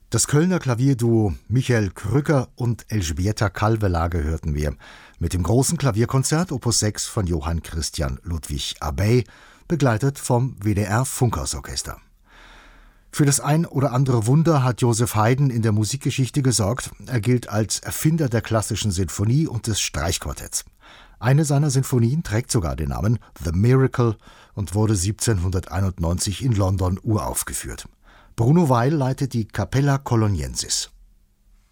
Das Kölner Klavierduo Michael Krücker und Elżbieta Kalvelage hörten wir mit dem großen Klavierkonzert Opus 6 von Johann Christian Ludwig Abey, begleitet vom WDR Funkhausorchester. Für das ein oder andere Wunder hat Joseph Haydn in der Musikgeschichte gesorgt. Er gilt als Erfinder der klassischen Sinfonie und des Streichquartetts. Eine seiner Sinfonien trägt sogar den Namen The Miracle und wurde 1791 in London uraufgeführt. Bruno Weil leitet die Capella Coloniensis.